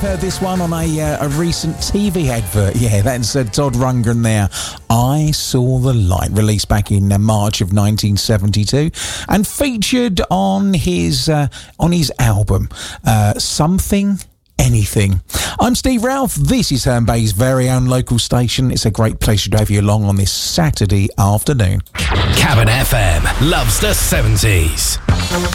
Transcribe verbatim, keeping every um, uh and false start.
heard this one on a uh, a recent T V advert. Yeah, that's uh, Todd Rundgren there. I Saw the Light, released back in uh, March of nineteen seventy-two, and featured on his uh, on his album uh, Something Anything. I'm Steve Ralph. This is Herne Bay's very own local station. It's a great pleasure to have you along on this Saturday afternoon. Cabin F M loves the seventies.